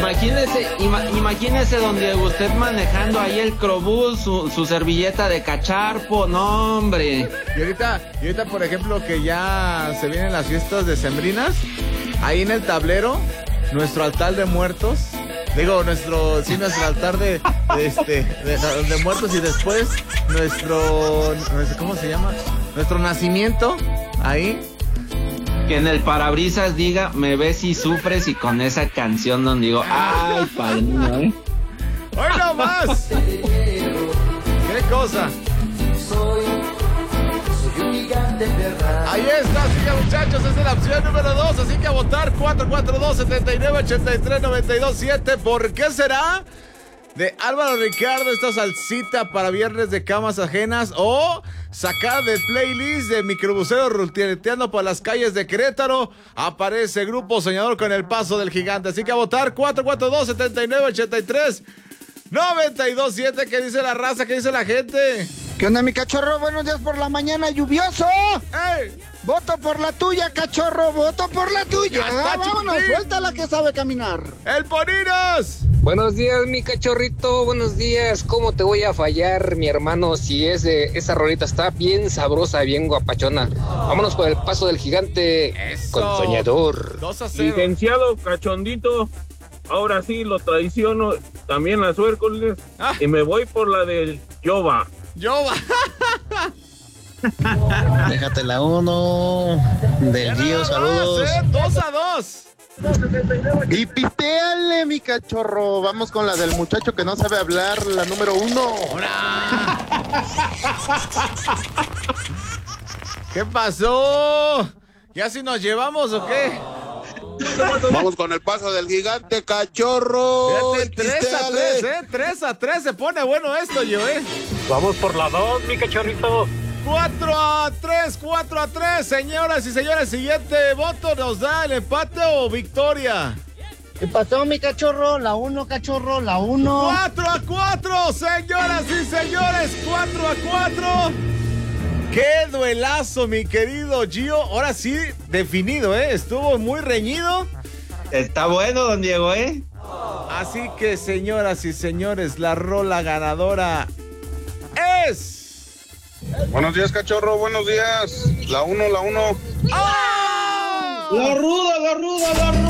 Imagínese donde usted manejando ahí el Crobús, su servilleta de cacharpo, no hombre. Y ahorita, por ejemplo, que ya se vienen las fiestas decembrinas, ahí en el tablero, nuestro altar de muertos, nuestro altar de muertos, y después nuestro, ¿cómo se llama? Nuestro nacimiento, ahí. Que en el parabrisas diga, me ves y sufres, y con esa canción donde digo, ay, padrino, ¡Hoy no más! ¡Qué cosa! Soy un gigante perra. Ahí está, así que muchachos, esa es la opción número 2, así que a votar 442-79-83-92-7. ¿Por qué será? De Álvaro Ricardo, esta salsita para viernes de camas ajenas, o sacar del playlist de Microbusero rutileteando por las calles de Querétaro. Aparece Grupo Soñador con El Paso del Gigante. Así que a votar 442-79-83-92-7. ¿Qué dice la raza? ¿Qué dice la gente? ¿Qué onda, mi cachorro? Buenos días por la mañana, lluvioso. ¡Ey! Voto por la tuya, cachorro, voto por la tuya. Vámonos, suéltala que sabe caminar. ¡El Poninos! Buenos días, mi cachorrito, buenos días. ¿Cómo te voy a fallar, mi hermano? Si esa rolita está bien sabrosa, bien guapachona. Vámonos por El Paso del Gigante. Eso. Con Soñador. 2-0. Licenciado Cachondito, ahora sí lo traiciono, también las Suércoles, y me voy por la del Yoba. Déjate la 1 del Gio, saludos. 2-2. Y pisteale, mi cachorro. Vamos con la del muchacho que no sabe hablar, la número 1. ¿Qué pasó? ¿Ya si nos llevamos o qué? Vamos con El Paso del Gigante, cachorro. Fíjate, 3-3, se pone bueno esto, yo, Vamos por la 2, mi cachorrito. 4-3, señoras y señores, siguiente voto, ¿nos da el empate o victoria? ¿Qué pasó, mi cachorro? La 1, cachorro, la 1. 4-4, señoras y señores, 4-4. ¡Qué duelazo, mi querido Gio! Ahora sí, definido, estuvo muy reñido. Está bueno, don Diego, Así que, señoras y señores, la rola ganadora es... Buenos días, cachorro, buenos días. La 1. ¡Oh! ¡La ruda!